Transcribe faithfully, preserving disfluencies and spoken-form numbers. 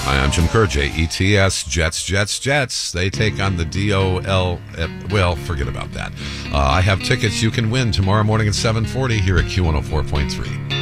Hi, I'm Jim Kerr, J E T S, Jets, Jets, Jets. They take on the D O L. Well, forget about that. Uh, I have tickets you can win tomorrow morning at seven forty here at Q one oh four point three.